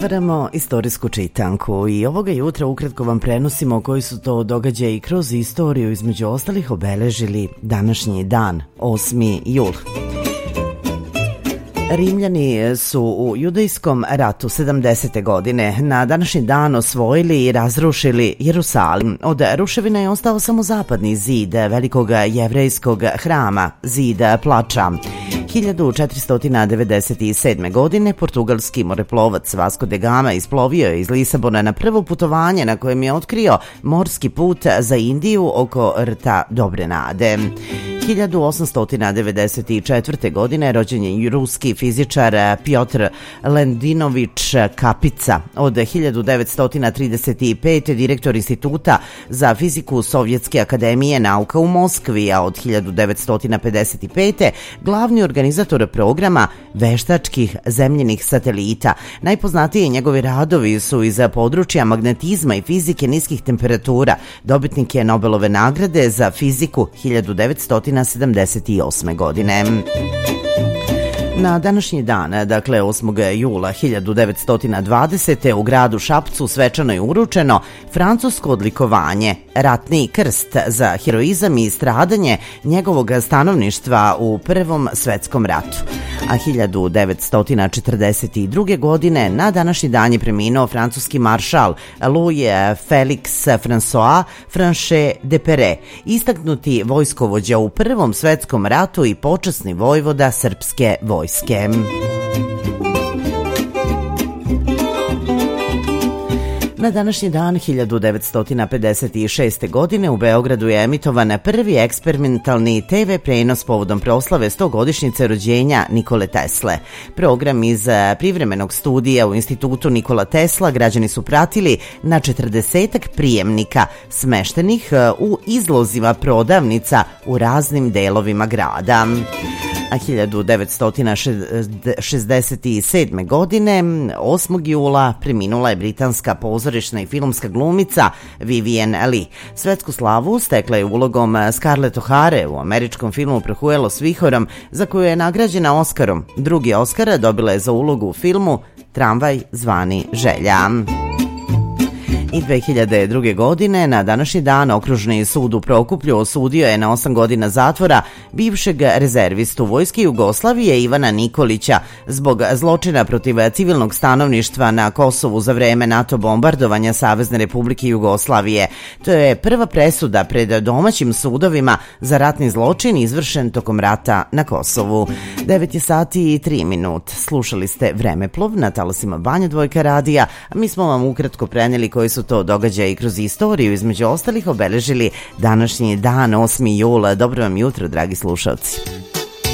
Otvaramo istorijsku čitanku i ovoga jutra ukratko vam prenosimo koji su to događaji kroz istoriju između ostalih obeležili današnji dan, 8. jul. Rimljani su u judejskom ratu 70. godine na današnji dan osvojili i razrušili Jerusalim. Od ruševina je ostao samo zapadni zid velikog jevrejskog hrama, zid plača. 1497. godine portugalski moreplovac Vasco da Gama isplovio je iz Lisabona na prvo putovanje na kojem je otkrio morski put za Indiju oko rta Dobre nade. 1894. godine rođen je ruski fizičar Piotr Lendinović Kapica. Od 1935. direktor Instituta za fiziku Sovjetske akademije nauka u Moskvi, a od 1955. glavni organizator programa veštačkih zemljinih satelita. Najpoznatiji njegovi radovi su iz područja magnetizma i fizike niskih temperatura. Dobitnik je Nobelove nagrade za fiziku 1978. godine. Na današnji dan, dakle 8. jula 1920. u gradu Šapcu svečano je uručeno francusko odlikovanje Ratni krst za heroizam i stradanje njegovog stanovništva u Prvom svetskom ratu. A 1942. godine na današnji dan je preminuo francuski maršal Louis Félix François Franchet de Perret, istaknuti vojskovođa u Prvom svetskom ratu i počasni vojvoda srpske vojske. Na današnji dan 1956. godine u Beogradu je emitovan prvi eksperimentalni TV prenos povodom proslave 100-godišnjice rođenja Nikole Tesle. Program iz privremenog studija u Institutu Nikola Tesla građani su pratili na 40-ak prijemnika smeštenih u izlozima prodavnica u raznim delovima grada. A 1967. godine, 8. jula, preminula je britanska pozorišna i filmska glumica Vivien Leigh. Svetsku slavu stekla je ulogom Scarlett O'Hare u američkom filmu Prohuelo s vihorom, za koju je nagrađena Oskarom. Drugi Oskar dobila je za ulogu u filmu Tramvaj zvani Želja. I 2002. godine na današnji dan Okružni sud u Prokuplju osudio je na 8 godina zatvora bivšeg rezervistu Vojske Jugoslavije Ivana Nikolića zbog zločina protiv civilnog stanovništva na Kosovu za vreme NATO bombardovanja Savezne Republike Jugoslavije. To je prva presuda pred domaćim sudovima za ratni zločin izvršen tokom rata na Kosovu. 9 sati i 3 minut. Slušali ste Vremeplov na talasima Banja Dvojka radija, a mi smo vam ukratko preneli koji su to događaji kroz istoriju između ostalih obeležili današnji dan 8. jula. Dobro vam jutro, dragi slušalci.